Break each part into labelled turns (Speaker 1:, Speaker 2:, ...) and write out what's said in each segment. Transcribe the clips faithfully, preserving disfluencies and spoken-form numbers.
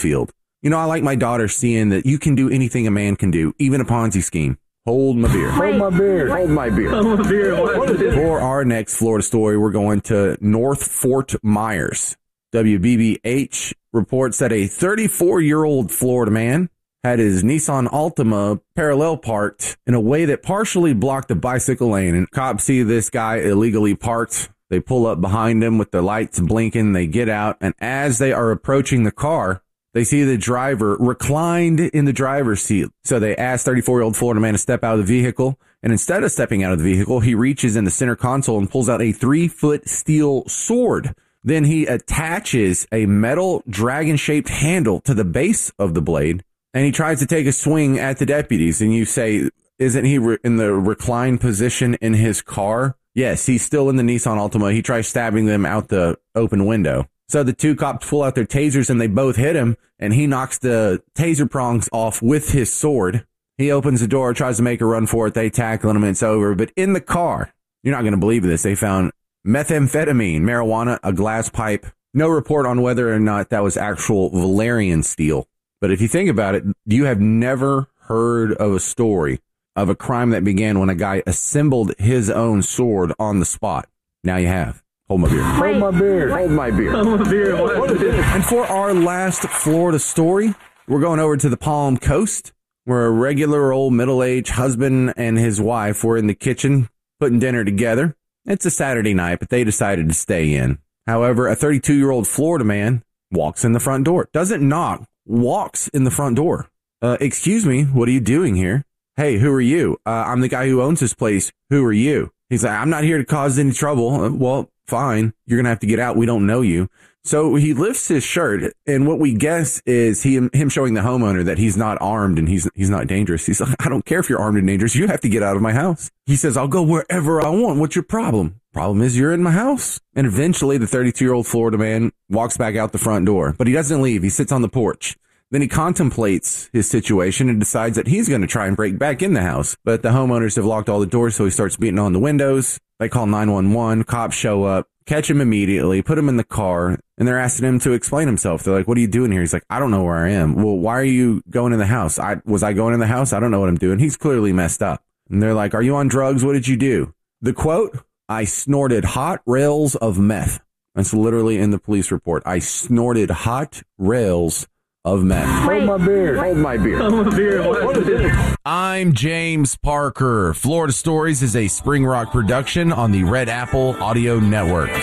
Speaker 1: field. You know, I like my daughter seeing that you can do anything a man can do, even a Ponzi scheme. Hold my beer.
Speaker 2: Hold my beer.
Speaker 1: Hold my beer.
Speaker 2: Hold my beer.
Speaker 1: For our next Florida story, we're going to North Fort Myers. W B B H reports that a thirty-four-year-old Florida man had his Nissan Altima parallel parked in a way that partially blocked the bicycle lane. And cops see this guy illegally parked. They pull up behind him with the lights blinking. They get out. And as they are approaching the car, they see the driver reclined in the driver's seat. So they ask thirty-four-year-old Florida man to step out of the vehicle. And instead of stepping out of the vehicle, he reaches in the center console and pulls out a three-foot steel sword. Then he attaches a metal dragon-shaped handle to the base of the blade. And he tries to take a swing at the deputies. And you say, isn't he re- in the reclined position in his car? Yes, he's still in the Nissan Altima. He tries stabbing them out the open window. So the two cops pull out their tasers and they both hit him. And he knocks the taser prongs off with his sword. He opens the door, tries to make a run for it. They tackle him and it's over. But in the car, you're not going to believe this, they found methamphetamine, marijuana, a glass pipe. No report on whether or not that was actual Valerian steel. But if you think about it, you have never heard of a story of a crime that began when a guy assembled his own sword on the spot. Now you have. Hold my beer.
Speaker 2: Hold my beer.
Speaker 1: Hold my beer.
Speaker 2: Hold my beer.
Speaker 1: And for our last Florida story, we're going over to the Palm Coast, where a regular old middle-aged husband and his wife were in the kitchen putting dinner together. It's a Saturday night, but they decided to stay in. However, a thirty-two-year-old Florida man walks in the front door, doesn't knock, walks in the front door. Uh, excuse me, what are you doing here? Hey, who are you? Uh, I'm the guy who owns this place. Who are you? He's like, I'm not here to cause any trouble. Uh, well, fine. You're going to have to get out. We don't know you. So he lifts his shirt, and what we guess is he, him showing the homeowner that he's not armed and he's he's not dangerous. He's like, I don't care if you're armed and dangerous. You have to get out of my house. He says, I'll go wherever I want. What's your problem? Problem is you're in my house. And eventually the thirty-two-year-old Florida man walks back out the front door, but he doesn't leave. He sits on the porch. Then he contemplates his situation and decides that he's going to try and break back in the house. But the homeowners have locked all the doors, so he starts beating on the windows. They call nine one one. Cops show up, catch him immediately, put him in the car, and they're asking him to explain himself. They're like, what are you doing here? He's like, I don't know where I am. Well, why are you going in the house? I Was I going in the house? I don't know what I'm doing. He's clearly messed up. And they're like, are you on drugs? What did you do? The quote, I snorted hot rails of meth. That's literally in the police report. I snorted hot rails of meth.
Speaker 2: Hold my beer.
Speaker 1: Hold my beer.
Speaker 2: Hold my beer.
Speaker 1: I'm James Parker. Florida Stories is a Spring Rock production on the Red Apple Audio Network.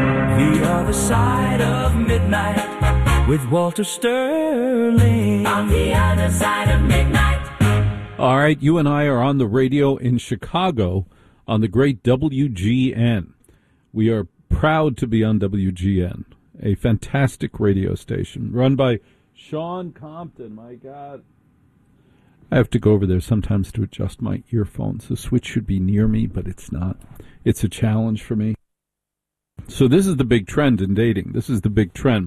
Speaker 3: The Other Side of Midnight with Walter Sterling. On the other side of midnight.
Speaker 4: All right, you and I are on the radio in Chicago on the great W G N. We are proud to be on W G N, a fantastic radio station run by Sean Compton. My God. I have to go over there sometimes to adjust my earphones. The switch should be near me, but it's not. It's a challenge for me. So this is the big trend in dating. This is the big trend.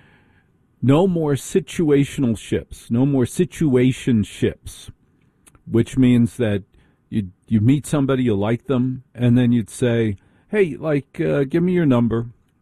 Speaker 4: No more situational ships. No more situation ships, which means that you you meet somebody, you like them, and then you'd say, hey, like, uh, give me your number.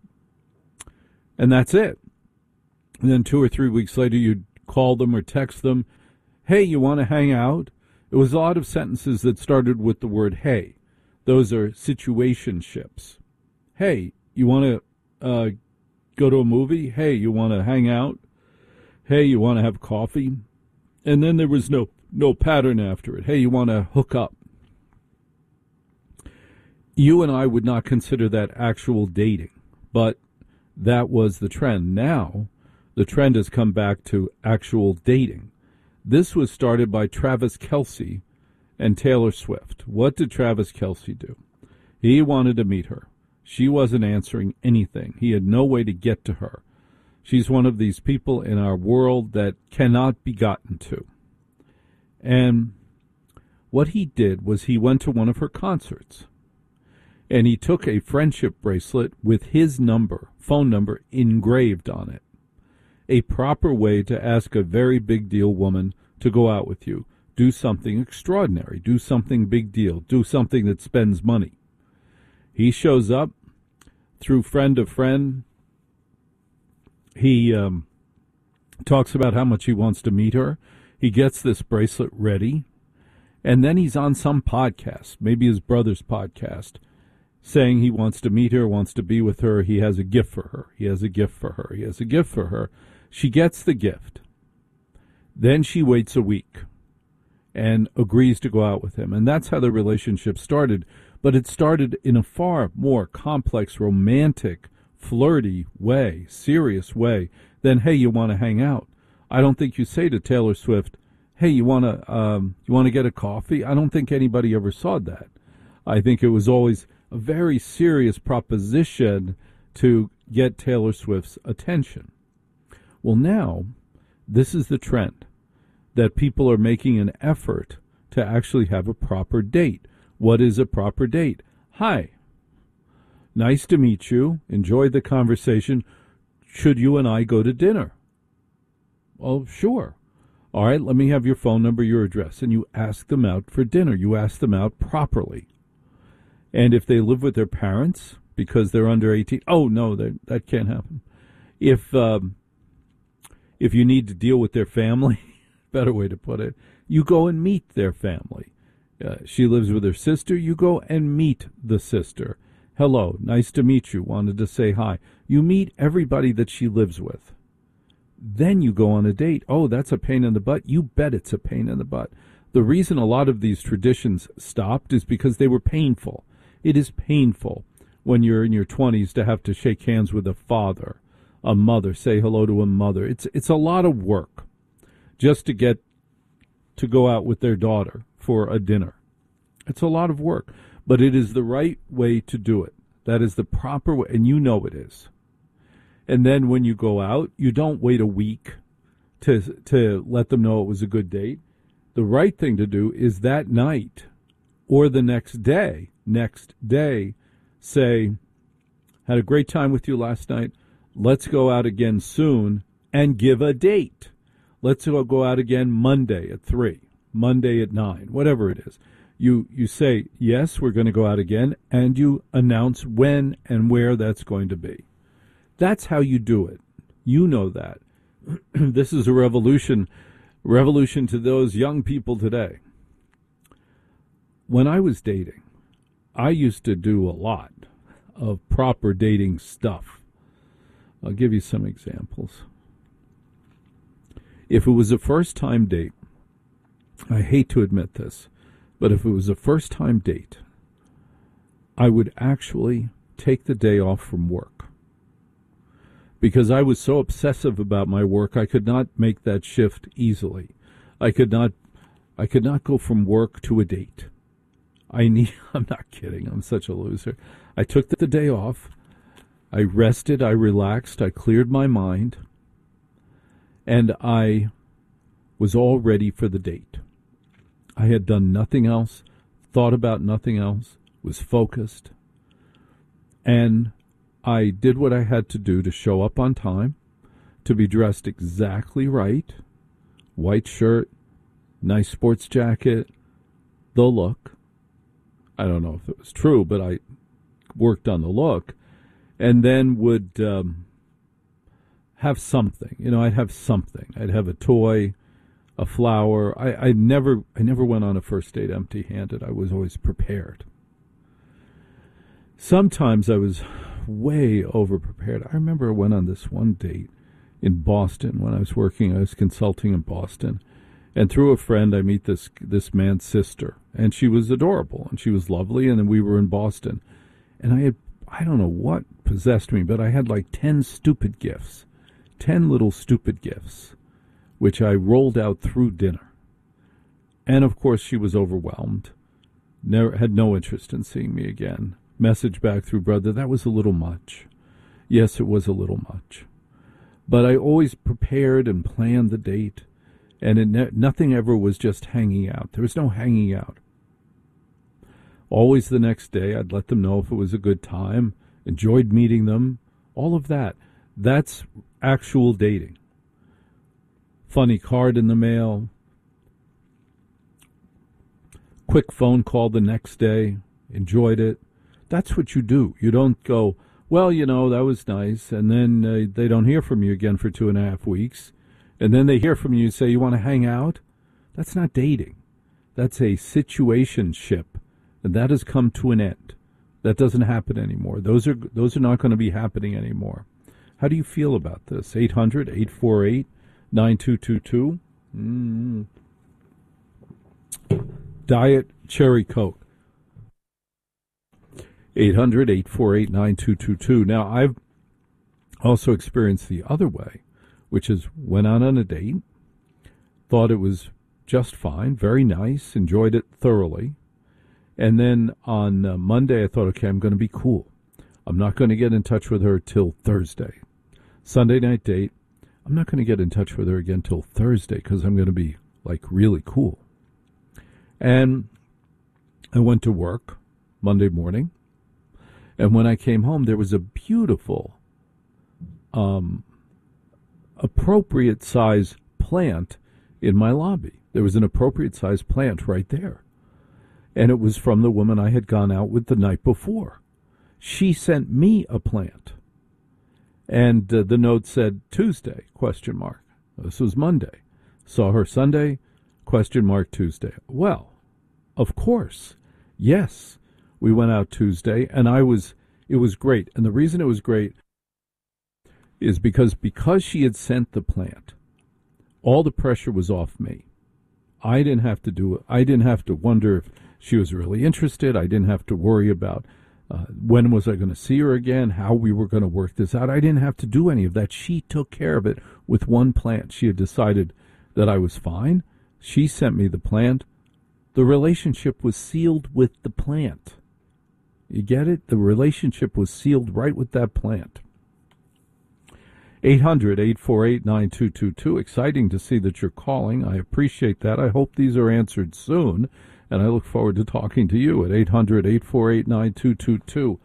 Speaker 4: And that's it. And then two or three weeks later, you'd call them or text them, hey, you want to hang out? It was a lot of sentences that started with the word hey. Those are situationships. Hey, you want to uh, go to a movie? Hey, you want to hang out? Hey, you want to have coffee? And then there was no, no pattern after it. Hey, you want to hook up? You and I would not consider that actual dating, but that was the trend. Now, the trend has come back to actual dating. This was started by Travis Kelce and Taylor Swift. What did Travis Kelce do? He wanted to meet her. She wasn't answering anything. He had no way to get to her. She's one of these people in our world that cannot be gotten to. And what he did was he went to one of her concerts. And he took a friendship bracelet with his number, phone number, engraved on it. A proper way to ask a very big deal woman to go out with you. Do something extraordinary. Do something big deal. Do something that spends money. He shows up through friend of friend. He um, talks about how much he wants to meet her. He gets this bracelet ready, and then he's on some podcast, maybe his brother's podcast, saying he wants to meet her, wants to be with her. He has a gift for her. He has a gift for her. He has a gift for her. She gets the gift. Then she waits a week and agrees to go out with him. And that's how the relationship started. But it started in a far more complex, romantic, flirty way, serious way than, hey, you want to hang out. I don't think you say to Taylor Swift, hey, you want to um, you want to get a coffee? I don't think anybody ever saw that. I think it was always a very serious proposition to get Taylor Swift's attention. Well, now, this is the trend, that people are making an effort to actually have a proper date. What is a proper date? Hi, nice to meet you. Enjoyed the conversation. Should you and I go to dinner? Oh, sure. All right, let me have your phone number, your address. And you ask them out for dinner. You ask them out properly. And if they live with their parents because they're under eighteen, oh, no, that can't happen. If um, if you need to deal with their family, better way to put it, you go and meet their family. Uh, she lives with her sister. You go and meet the sister. Hello, nice to meet you. Wanted to say hi. You meet everybody that she lives with. Then you go on a date. Oh, that's a pain in the butt. You bet it's a pain in the butt. The reason a lot of these traditions stopped is because they were painful. It is painful when you're in your twenties to have to shake hands with a father, a mother, say hello to a mother. It's it's a lot of work just to get to go out with their daughter for a dinner. It's a lot of work, but it is the right way to do it. That is the proper way, and you know it is. And then when you go out, you don't wait a week to to let them know it was a good date. The right thing to do is that night or the next day, next day, say, had a great time with you last night. Let's go out again soon and give a date. Let's go out again Monday at three, Monday at nine, whatever it is. You you say, yes, we're going to go out again, and you announce when and where that's going to be. That's how you do it. You know that. This is a revolution, revolution to those young people today. When I was dating, I used to do a lot of proper dating stuff. I'll give you some examples. If it was a first-time date, I hate to admit this, but if it was a first-time date, I would actually take the day off from work. Because I was so obsessive about my work, I could not make that shift easily. I could not I could not go from work to a date. I need I'm not kidding, I'm such a loser. I took the day off. I rested, I relaxed, I cleared my mind, and I was all ready for the date. I had done nothing else, thought about nothing else, was focused, and I did what I had to do to show up on time, to be dressed exactly right, white shirt, nice sports jacket, the look. I don't know if it was true, but I worked on the look, and then would um, have something. You know, I'd have something. I'd have a toy, a flower. I, I never, I never went on a first date empty-handed. I was always prepared. Sometimes I was way over-prepared. I remember I went on this one date in Boston when I was working. I was consulting in Boston. And through a friend, I meet this this man's sister. And she was adorable, and she was lovely, and then we were in Boston. And I had, I don't know what possessed me, but I had like ten stupid gifts. Ten little stupid gifts, which I rolled out through dinner. And, of course, she was overwhelmed. Never had no interest in seeing me again. Message back through brother, that was a little much. Yes, it was a little much. But I always prepared and planned the date, and it ne- nothing ever was just hanging out. There was no hanging out. Always the next day, I'd let them know if it was a good time, enjoyed meeting them, all of that. That's actual dating. Funny card in the mail, quick phone call the next day, enjoyed it. That's what you do. You don't go, well, you know, that was nice, and then uh, they don't hear from you again for two and a half weeks, and then they hear from you and say, you want to hang out? That's not dating. That's a situationship, and that has come to an end. That doesn't happen anymore. Those are those are not going to be happening anymore. How do you feel about this? eight hundred, eight four eight, nine two two two. Mm. Diet Cherry Coke. eight hundred, eight four eight, nine two two two. Now, I've also experienced the other way, which is went out on a date, thought it was just fine, very nice, enjoyed it thoroughly. And then on uh, Monday, I thought, okay, I'm going to be cool. I'm not going to get in touch with her till Thursday. Sunday night date, I'm not going to get in touch with her again till Thursday because I'm going to be, like, really cool. And I went to work Monday morning. And when I came home, there was a beautiful, um, appropriate size plant in my lobby. There was an appropriate size plant right there. And it was from the woman I had gone out with the night before. She sent me a plant. And uh, the note said Tuesday, question mark. This was Monday. Saw her Sunday, question mark Tuesday. Well, of course, yes. We went out Tuesday, and I was, it was great. And the reason it was great is because, because she had sent the plant, all the pressure was off me. I didn't have to do it. I didn't have to wonder if she was really interested. I didn't have to worry about uh, when was I going to see her again, how we were going to work this out. I didn't have to do any of that. She took care of it with one plant. She had decided that I was fine. She sent me the plant. The relationship was sealed with the plant. You get it? The relationship was sealed right with that plant. eight hundred, eight four eight, nine two two two. Exciting to see that you're calling. I appreciate that. I hope these are answered soon, and I look forward to talking to you at eight hundred, eight four eight, nine two two two.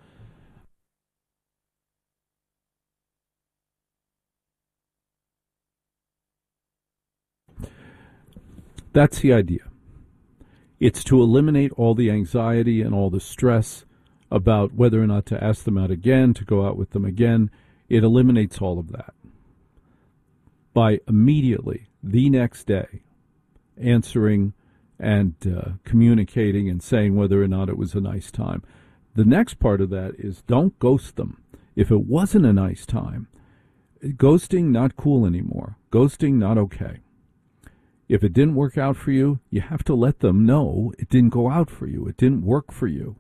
Speaker 4: That's the idea. It's to eliminate all the anxiety and all the stress about whether or not to ask them out again, to go out with them again. It eliminates all of that by immediately, the next day, answering and uh, communicating and saying whether or not it was a nice time. The next part of that is don't ghost them. If it wasn't a nice time, ghosting, not cool anymore. Ghosting, not okay. If it didn't work out for you, you have to let them know it didn't go out for you. It didn't work for you.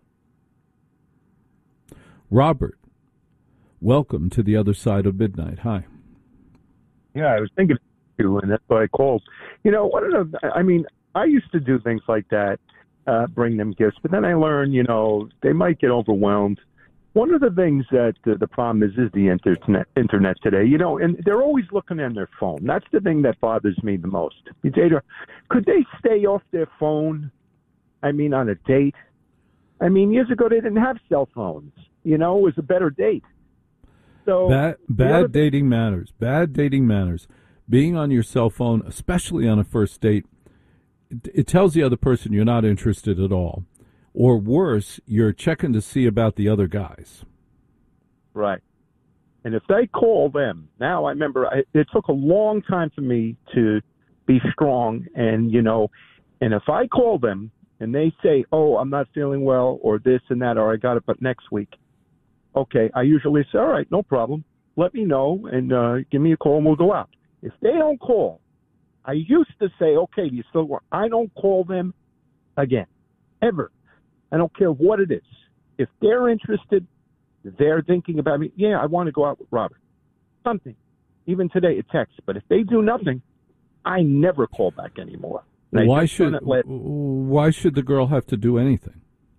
Speaker 4: Robert, welcome to the other side of midnight. Hi.
Speaker 2: Yeah, I was thinking of you, and that's why I called. You know, what are the, I mean, I used to do things like that, uh, bring them gifts, but then I learned, you know, they might get overwhelmed. One of the things that uh, the problem is is the internet, internet today, you know, and they're always looking on their phone. That's the thing that bothers me the most. Could they stay off their phone, I mean, on a date? I mean, years ago, they didn't have cell phones. You know, it was a better date. So
Speaker 4: bad bad
Speaker 2: other,
Speaker 4: dating manners. Bad dating manners. Being on your cell phone, especially on a first date, it, it tells the other person you're not interested at all. Or worse, you're checking to see about the other guys.
Speaker 2: Right. And if they call them, now I remember I, it took a long time for me to be strong. And, you know, and if I call them and they say, oh, I'm not feeling well or this and that, or I got it, but next week. Okay, I usually say, all right, no problem. Let me know and uh, give me a call and we'll go out. If they don't call, I used to say, okay, do you still work? I don't call them again, ever. I don't care what it is. If they're interested, they're thinking about me, yeah, I want to go out with Robert. Something. Even today, a text. But if they do nothing, I never call back anymore.
Speaker 4: Why should, let, why should the girl have to do anything?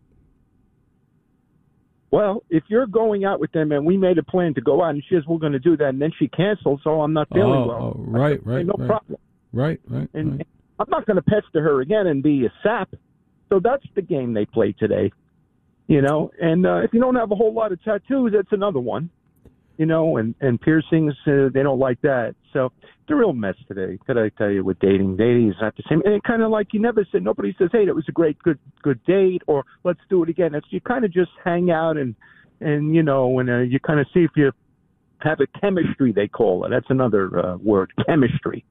Speaker 2: Well, if you're going out with them and we made a plan to go out and she says we're going to do that and then she cancels, so I'm not feeling
Speaker 4: oh,
Speaker 2: well.
Speaker 4: Oh, right,
Speaker 2: said,
Speaker 4: right,
Speaker 2: hey, no
Speaker 4: right.
Speaker 2: problem.
Speaker 4: Right, right,
Speaker 2: and,
Speaker 4: right.
Speaker 2: and I'm not going to pester her again and be a sap. So that's the game they play today, you know. And uh, if you don't have a whole lot of tattoos, that's another one, you know, and, and piercings, uh, they don't like that. So it's a real mess today, could I tell you, with dating. Dating is not the same. And kind of like you never said, nobody says, hey, that was a great, good good date, or let's do it again. It's you kind of just hang out and, and you know, and uh, you kind of see if you have a chemistry, they call it. That's another uh, word, chemistry.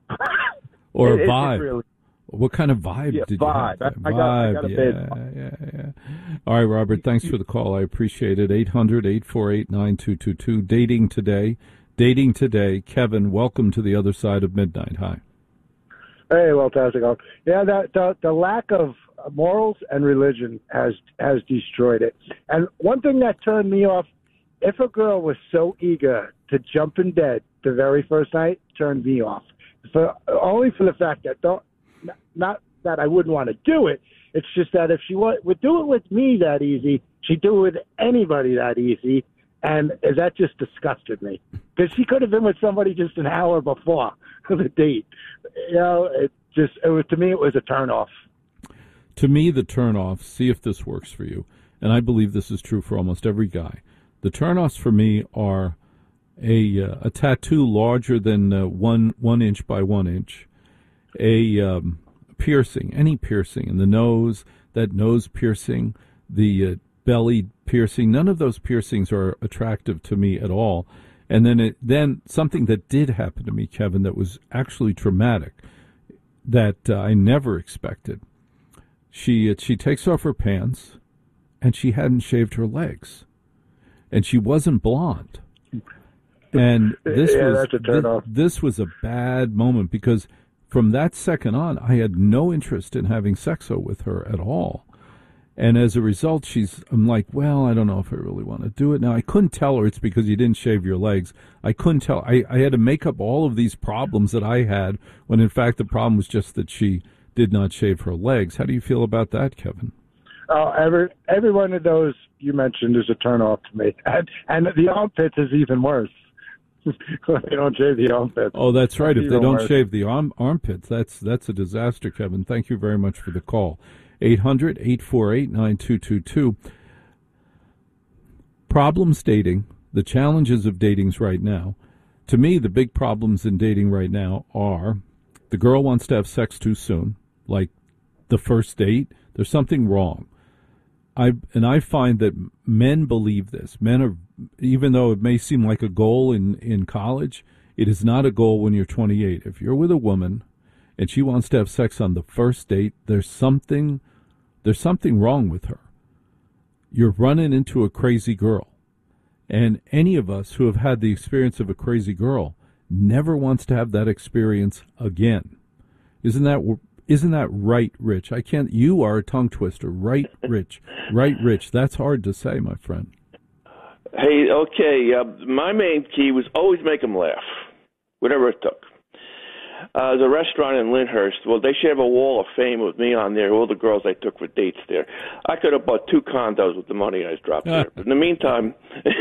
Speaker 4: Or
Speaker 2: It-
Speaker 4: a
Speaker 2: it's
Speaker 4: vibe.
Speaker 2: really-
Speaker 4: What kind of vibe
Speaker 2: Yeah,
Speaker 4: did
Speaker 2: vibe.
Speaker 4: you have?
Speaker 2: I- I got- I got a
Speaker 4: yeah,
Speaker 2: bad
Speaker 4: yeah, yeah. All right, Robert, thanks for the call. I appreciate it. eight hundred, eight four eight, nine two two two. Dating Today. Dating Today. Kevin, welcome to the other side of midnight. Hi.
Speaker 5: Hey, well, how's it going? Yeah, the, the the lack of morals and religion has has destroyed it. And one thing that turned me off, if a girl was so eager to jump in bed the very first night, turned me off. For only for the fact that don't not that I wouldn't want to do it. It's just that if she wa- would do it with me that easy, she'd do it with anybody that easy, and that just disgusted me because she could have been with somebody just an hour before the date. You know, it just it was to me it was a turn off.
Speaker 4: To me, the turnoff, see if this works for you, and I believe this is true for almost every guy. The turnoffs for me are a uh, a tattoo larger than uh, one one inch by one inch, a um, piercing, any piercing in the nose, that nose piercing, the uh, belly piercing. None of those piercings are attractive to me at all. And then it, then something that did happen to me, Kevin, that was actually traumatic, that uh, I never expected. She uh, she takes off her pants, and she hadn't shaved her legs, and she wasn't blonde. And this
Speaker 5: Yeah,
Speaker 4: was
Speaker 5: that's a turn
Speaker 4: thi-
Speaker 5: off.
Speaker 4: this was a bad moment because from that second on, I had no interest in having sexo with her at all. And as a result, she's, I'm like, well, I don't know if I really want to do it. Now, I couldn't tell her it's because you didn't shave your legs. I couldn't tell. I, I had to make up all of these problems that I had when, in fact, the problem was just that she did not shave her legs. How do you feel about that, Kevin?
Speaker 5: Oh, every every one of those you mentioned is a turn off to me, and and the armpits is even worse. They don't shave the armpits.
Speaker 4: Oh, that's right. If they
Speaker 5: Even
Speaker 4: don't
Speaker 5: worse.
Speaker 4: shave the arm, armpits, that's that's a disaster, Kevin. Thank you very much for the call. eight hundred, eight four eight, nine two two two. Problems dating, the challenges of datings right now. To me, the big problems in dating right now are the girl wants to have sex too soon, like the first date. There's something wrong. I and I find that men believe this. Men are, even though it may seem like a goal in, in college, it is not a goal when you're twenty-eight. If you're with a woman and she wants to have sex on the first date, there's something there's something wrong with her. You're running into a crazy girl. And any of us who have had the experience of a crazy girl never wants to have that experience again. Isn't that Isn't that right, Rich? I can't. You are a tongue twister. Right, Rich. Right, Rich. That's hard to say, my friend.
Speaker 6: Hey, okay. Uh, my main key was always make them laugh, whatever it took. Uh, the restaurant in Lyndhurst, well, they should have a wall of fame with me on there, all the girls I took for dates there. I could have bought two condos with the money I dropped there. But in the meantime,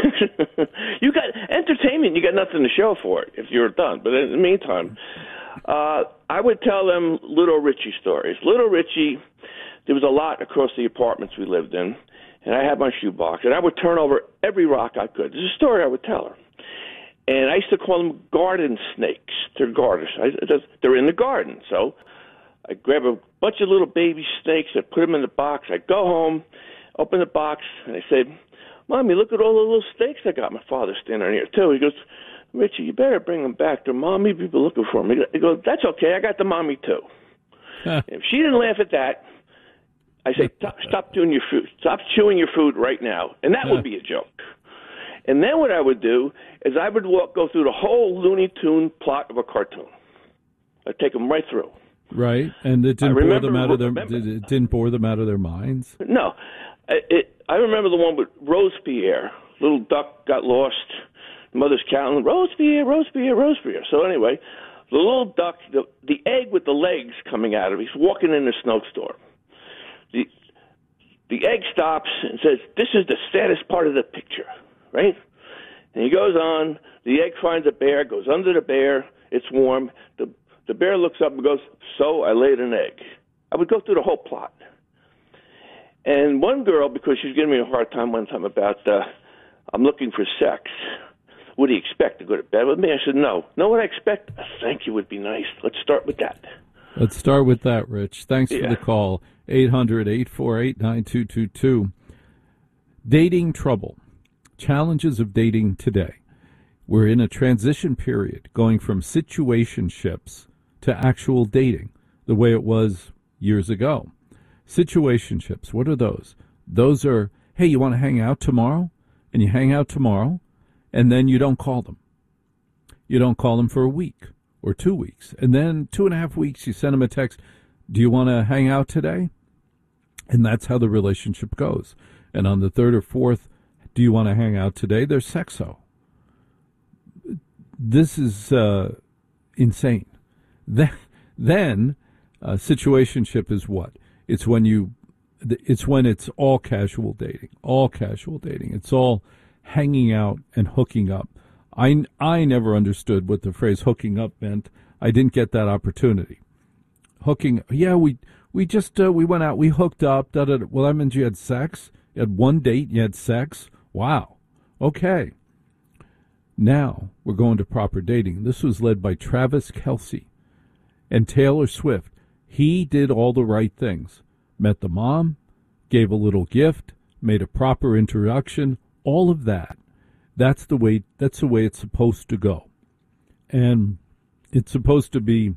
Speaker 6: you got entertainment. You got nothing to show for it if you're done. But in the meantime, uh, I would tell them Little Richie stories. Little Richie, there was a lot across the apartments we lived in, and I had my shoebox, and I would turn over every rock I could. There's a story I would tell her. And I used to call them garden snakes. They're garters. I, they're in the garden. So I grab a bunch of little baby snakes. I put them in the box. I go home, open the box, and I say, Mommy, look at all the little snakes I got. My father's standing here, too. He goes, Richie, you better bring them back. They're mommy people looking for them. He goes, that's okay. I got the mommy, too. If she didn't laugh at that, I say, stop, stop doing your food. Stop chewing your food right now. And that would be a joke. And then what I would do is I would walk, go through the whole Looney Tune plot of a cartoon. I'd take them right through.
Speaker 4: Right, and it didn't
Speaker 6: remember,
Speaker 4: bore them out of their
Speaker 6: remember.
Speaker 4: did, it didn't bore them out of their minds.
Speaker 6: No, it, it, I remember the one with Robespierre. Little duck got lost. The mother's counting Robespierre, Robespierre, Robespierre. So anyway, the little duck, the, the egg with the legs coming out of it, he's walking in a snowstorm. The the egg stops and says, "This is the saddest part of the picture." Right? And he goes on. The egg finds a bear, goes under the bear. It's warm. The the bear looks up and goes, "So I laid an egg." I would go through the whole plot. And one girl, because she was giving me a hard time one time about, uh, I'm looking for sex. What do you expect, to go to bed with me? I said, no. Know what I expect? A thank you would be nice. Let's start with that.
Speaker 4: Let's start with that, Rich. Thanks
Speaker 6: Yeah.
Speaker 4: for the call. eight hundred, eight four eight, nine two two two. Dating trouble. Challenges of dating today. We're in a transition period going from situationships to actual dating, the way it was years ago. Situationships, what are those? Those are, hey, you want to hang out tomorrow? And you hang out tomorrow, and then you don't call them. You don't call them for a week or two weeks. And then two and a half weeks, you send them a text, do you want to hang out today? And that's how the relationship goes. And on the third or fourth, do you want to hang out today? There's sexo. This is uh, insane. Then, then uh, situationship is what? It's when you, it's when it's all casual dating, all casual dating. It's all hanging out and hooking up. I, I never understood what the phrase hooking up meant. I didn't get that opportunity. Hooking, yeah, we we just, uh, we went out, we hooked up, da, da, da. Well, that means you had sex? You had one date, you had sex? Wow. Okay. Now we're going to proper dating. This was led by Travis Kelce and Taylor Swift. He did all the right things. Met the mom, gave a little gift, made a proper introduction, all of that. That's the way, that's the way it's supposed to go. And it's supposed to be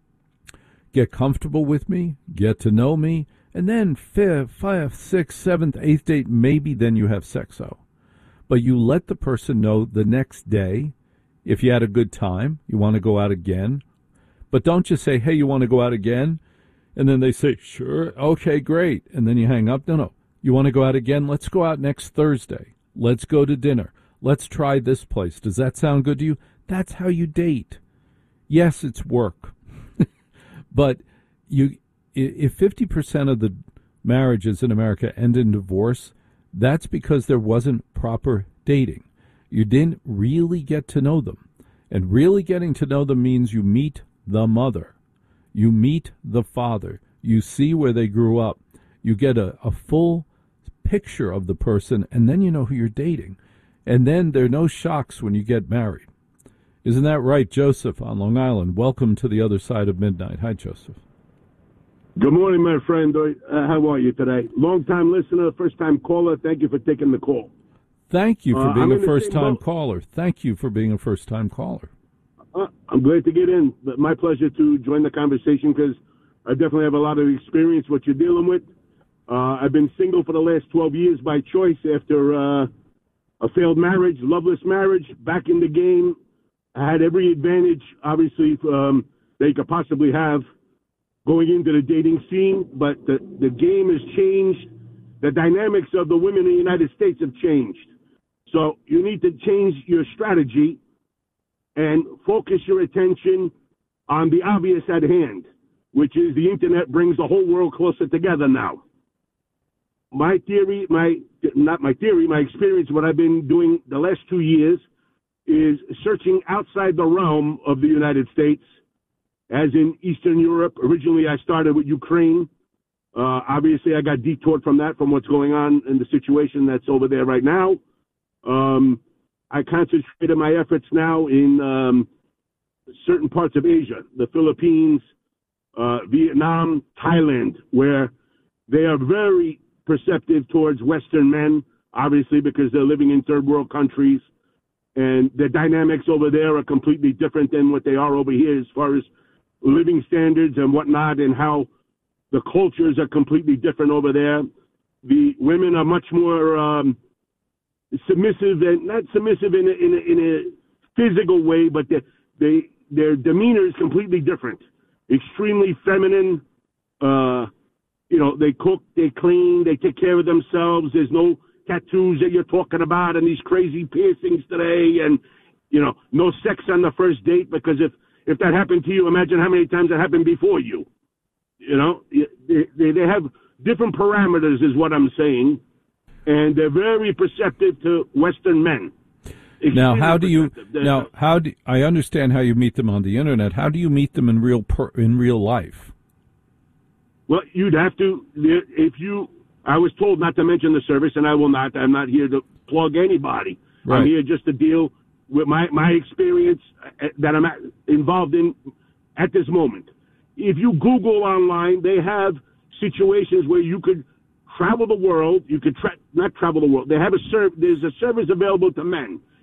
Speaker 4: get comfortable with me, get to know me, and then fifth, fifth, sixth, seventh, eighth date, maybe then you have sexo. But you let the person know the next day, if you had a good time, you want to go out again. But don't just say, hey, you want to go out again? And then they say, sure, okay, great. And then you hang up. No, no. You want to go out again? Let's go out next Thursday. Let's go to dinner. Let's try this place. Does that sound good to you? That's how you date. Yes, it's work. But you, if fifty percent of the marriages in America end in divorce, that's because there wasn't proper dating. You didn't really get to know them. And really getting to know them means you meet the mother. You meet the father. You see where they grew up. You get a, a full picture of the person, and then you know who you're dating. And then there are no shocks when you get married. Isn't that right, Joseph on Long Island? Welcome to the other side of midnight. Hi, Joseph.
Speaker 7: Good morning, my friend. Uh, how are you today? Long-time listener, first-time caller. Thank you for taking the call.
Speaker 4: Thank you for
Speaker 7: uh,
Speaker 4: being
Speaker 7: I'm
Speaker 4: a first-time
Speaker 7: boat.
Speaker 4: caller. Thank you for being a first-time caller.
Speaker 7: Uh, I'm glad to get in. But my pleasure to join the conversation because I definitely have a lot of experience what you're dealing with. Uh, I've been single for the last twelve years by choice after uh, a failed marriage, loveless marriage, back in the game. I had every advantage, obviously, um, they could possibly have going into the dating scene, but the, the game has changed. The dynamics of the women in the United States have changed. So you need to change your strategy and focus your attention on the obvious at hand, which is the internet brings the whole world closer together now. My theory, my not my theory, my experience, what I've been doing the last two years is searching outside the realm of the United States, as in Eastern Europe. Originally, I started with Ukraine. Uh, obviously, I got detoured from that, from what's going on in the situation that's over there right now. Um, I concentrated my efforts now in um, certain parts of Asia, the Philippines, uh, Vietnam, Thailand, where they are very perceptive towards Western men, obviously because they're living in third world countries. And the dynamics over there are completely different than what they are over here as far as living standards and whatnot, and how the cultures are completely different over there. The women are much more um, submissive, and not submissive in a, in a, in a physical way, but they, they their demeanor is completely different. Extremely feminine. Uh, you know, they cook, they clean, they take care of themselves. There's no tattoos that you're talking about and these crazy piercings today, and you know, no sex on the first date, because if if that happened to you, imagine how many times that happened before you. You know, they they, they have different parameters, is what I'm saying, and they're very perceptive to Western men. Extremely
Speaker 4: now, how do you
Speaker 7: they're,
Speaker 4: now? How do I understand how you meet them on the internet? How do you meet them in real per, in real life?
Speaker 7: Well, you'd have to if you. I was told not to mention the service, and I will not. I'm not here to plug anybody. Right. I'm here just to deal with my, my experience that I'm at, involved in at this moment. If you Google online, they have situations where you could travel the world. You could tra- not travel the world. They have a serv- There's a service available to men.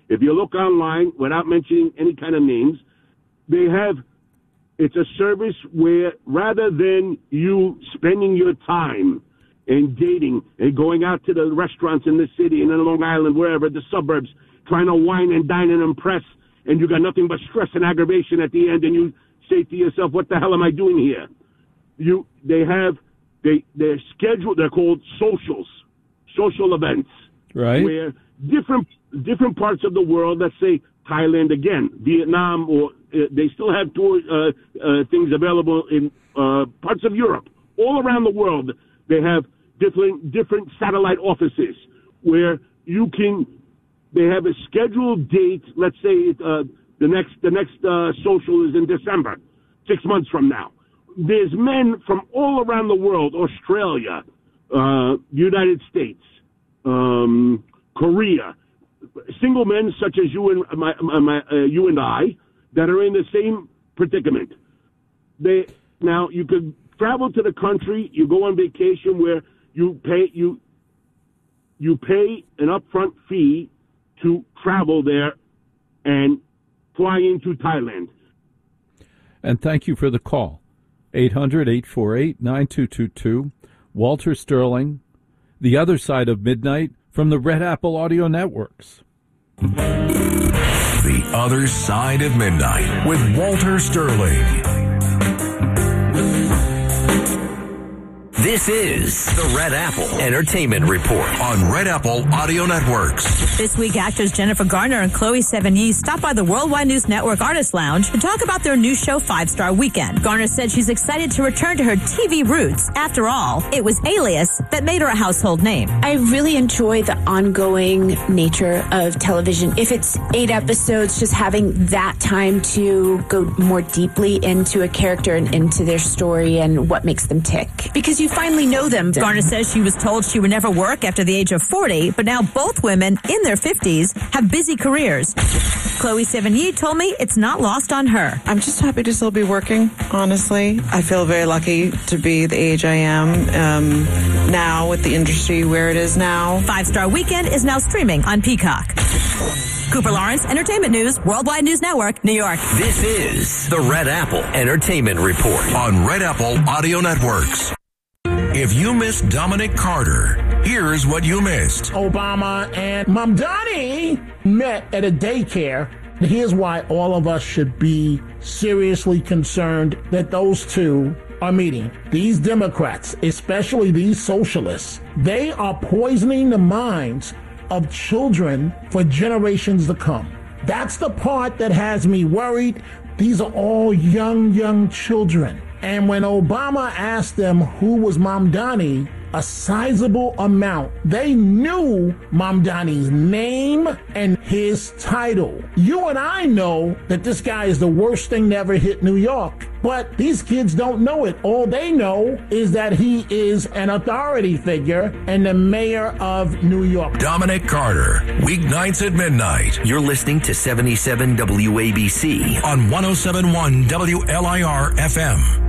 Speaker 7: If you look online, without mentioning any kind of names, they have, it's a service where rather than you spending your time and dating and going out to the restaurants in the city and in Long Island, wherever, the suburbs, trying to wine and dine and impress, and you got nothing but stress and aggravation at the end, and you say to yourself, what the hell am I doing here? You, they have, they, they're scheduled, they're called socials, social events.
Speaker 4: Right.
Speaker 7: Where different, different parts of the world, let's say Thailand again, Vietnam, or uh, they still have tour, uh, uh, things available in uh, parts of Europe. All around the world, they have different, different satellite offices where you can, they have a scheduled date, let's say uh, the next, the next uh, social is in December, six months from now. There's men from all around the world, Australia, uh, United States, um, Korea, single men such as you and my, my, uh, you and I, that are in the same predicament. They now you could travel to the country. You go on vacation where you pay you you pay an upfront fee to travel there and fly into Thailand.
Speaker 4: And thank you for the call. eight hundred, eight four eight, nine two two two. Walter Sterling, The Other Side of Midnight from the Red Apple Audio Networks.
Speaker 8: The Other Side of Midnight with Walter Sterling. This is the Red Apple Entertainment Report on Red Apple Audio Networks.
Speaker 9: This week, actors Jennifer Garner and Chloe Sevigny stopped by the Worldwide News Network Artist Lounge to talk about their new show, Five Star Weekend. Garner said she's excited to return to her T V roots. After all, it was Alias that made her a household name.
Speaker 10: I really enjoy the ongoing nature of television. If it's eight episodes, just having that time to go more deeply into a character and into their story and what makes them tick. Because you finally know them.
Speaker 9: Garner says she was told she would never work after the age of forty, but now both women in their fifties have busy careers. Chloe Sevigny told me it's not lost on her.
Speaker 11: I'm just happy to still be working, honestly. I feel very lucky to be the age I am um, now with the industry where it is now.
Speaker 9: Five Star Weekend is now streaming on Peacock. Cooper Lawrence, Entertainment News, Worldwide News Network, New York.
Speaker 8: This is the Red Apple Entertainment Report on Red Apple Audio Networks. If you missed Dominic Carter, here's what you missed.
Speaker 12: Obama and Mamdani met at a daycare. Here's why all of us should be seriously concerned that those two are meeting. These Democrats, especially these socialists, they are poisoning the minds of children for generations to come. That's the part that has me worried. These are all young, young children. And when Obama asked them who was Mamdani, a sizable amount, they knew Mamdani's name and his title. You and I know that this guy is the worst thing to ever hit New York, but these kids don't know it. All they know is that he is an authority figure and the mayor of New York.
Speaker 8: Dominic Carter, weeknights at midnight. You're listening to seventy-seven W A B C on one oh seven point one W L I R F M.